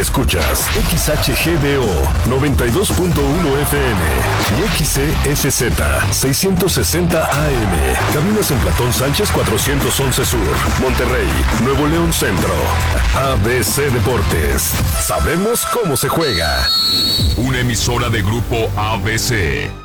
Escuchas XHGDO 92.1 FM y XCSZ 660 AM. Cabinas en Platón Sánchez 411 Sur, Monterrey, Nuevo León Centro. ABC Deportes. Sabemos cómo se juega. Una emisora de Grupo ABC.